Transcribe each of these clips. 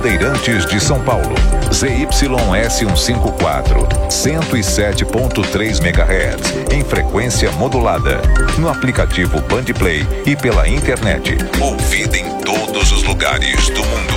Bandeirantes de São Paulo. ZYS154, 107.3 MHz, em frequência modulada. No aplicativo Bandplay e pela internet. Ouvida em todos os lugares do mundo.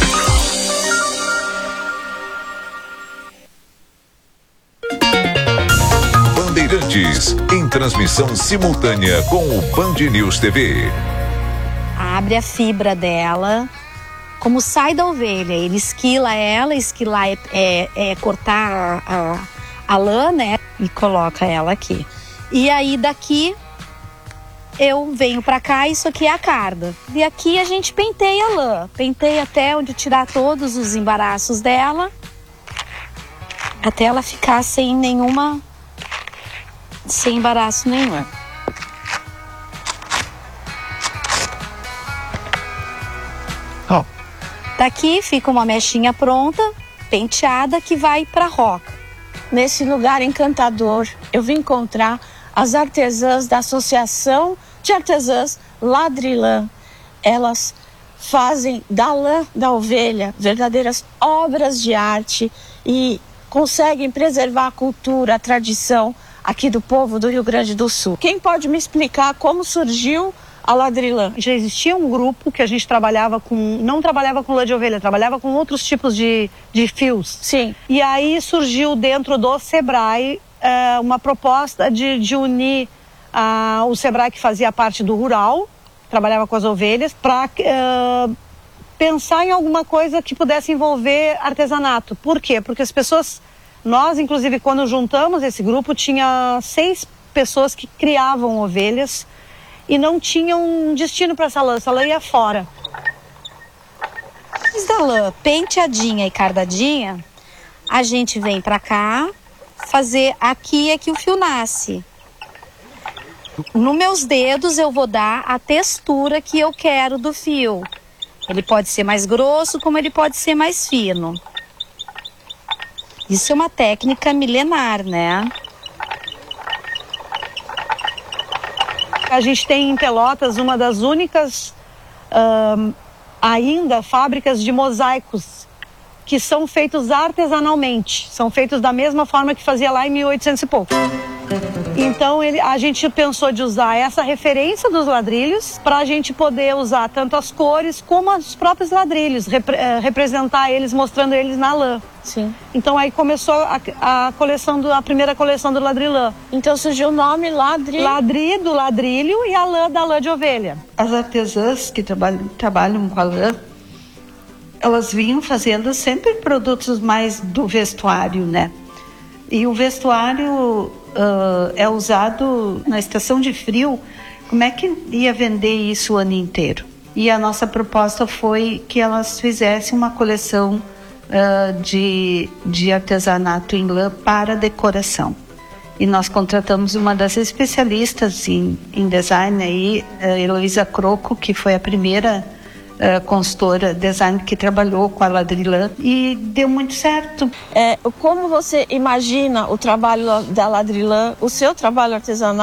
Bandeirantes, em transmissão simultânea com o Band News TV. Abre a fibra dela, como sai da ovelha, ele esquila ela, esquilar é cortar a lã, né? E coloca ela aqui. E aí daqui eu venho pra cá, isso aqui é a carda. E aqui a gente penteia a lã, penteia até onde tirar todos os embaraços dela, até ela ficar sem embaraço nenhum. Daqui fica uma mechinha pronta, penteada, que vai para a roca. Nesse lugar encantador, eu vim encontrar as artesãs da Associação de Artesãs Ladrilã. Elas fazem da lã da ovelha verdadeiras obras de arte e conseguem preservar a cultura, a tradição aqui do povo do Rio Grande do Sul. Quem pode me explicar como surgiu a Ladrilã? Já existia um grupo que a gente não trabalhava com lã de ovelha, trabalhava com outros tipos de fios. Sim. E aí surgiu dentro do Sebrae uma proposta de unir o Sebrae, que fazia parte do rural, trabalhava com as ovelhas, para pensar em alguma coisa que pudesse envolver artesanato. Por quê? Porque as pessoas, nós inclusive quando juntamos esse grupo, tinha 6 pessoas que criavam ovelhas e não tinham um destino para essa lã ia fora. Depois da lã penteadinha e cardadinha, a gente vem para cá fazer, aqui é que o fio nasce. Nos meus dedos eu vou dar a textura que eu quero do fio. Ele pode ser mais grosso, como ele pode ser mais fino. Isso é uma técnica milenar, né? A gente tem em Pelotas uma das únicas ainda fábricas de mosaicos que são feitos artesanalmente, são feitos da mesma forma que fazia lá em 1800 e pouco. Então a gente pensou de usar essa referência dos ladrilhos para a gente poder usar tanto as cores como os próprios ladrilhos, representar eles, mostrando eles na lã. Sim. Então aí começou a primeira coleção do Ladrilã. Então surgiu o nome Ladri do ladrilho e a lã da lã de ovelha. As artesãs que trabalham com a lã, elas vinham fazendo sempre produtos mais do vestuário, né? E o vestuário é usado na estação de frio. Como é que ia vender isso o ano inteiro? E a nossa proposta foi que elas fizessem uma coleção de artesanato em lã para decoração. E nós contratamos uma das especialistas em design aí, Heloísa Croco, que foi a primeira consultora design que trabalhou com a Ladrilã, e deu muito certo. Como você imagina o trabalho da Ladrilã, o seu trabalho artesanal?